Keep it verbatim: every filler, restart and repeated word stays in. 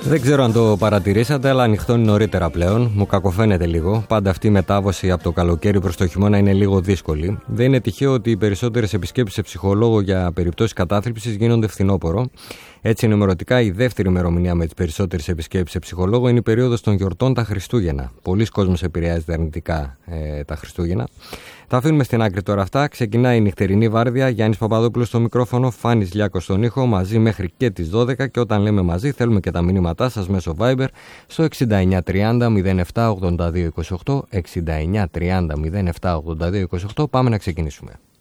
Δεν ξέρω αν το παρατηρήσατε, αλλά ανοιχτώνει νωρίτερα πλέον. Μου κακοφαίνεται λίγο. Πάντα αυτή η μετάβαση από το καλοκαίρι προς το χειμώνα είναι λίγο δύσκολη. Δεν είναι τυχαίο ότι οι περισσότερες επισκέψεις σε ψυχολόγο για περιπτώσεις κατάθλιψης γίνονται φθινόπωρο. Έτσι, ενημερωτικά, η δεύτερη ημερομηνία με τις περισσότερες επισκέψεις σε ψυχολόγο είναι η περίοδος των γιορτών, τα Χριστούγεννα. Πολλοί κόσμος επηρεάζεται αρνητικά ε, τα Χριστούγεννα. Τα αφήνουμε στην άκρη τώρα αυτά. Ξεκινάει η νυχτερινή βάρδια. Γιάννης Παπαδόπουλος στο μικρόφωνο, Φάνης Λιάκος στον ήχο, μαζί μέχρι και τις δώδεκα. Και όταν λέμε μαζί, θέλουμε και τα μηνύματά σας μέσω Viber στο εξήντα εννιά τριάντα μηδέν επτά ογδόντα δύο είκοσι οκτώ. εξήντα εννιά τριάντα μηδέν επτά ογδόντα δύο είκοσι οκτώ. Πάμε να ξεκινήσουμε.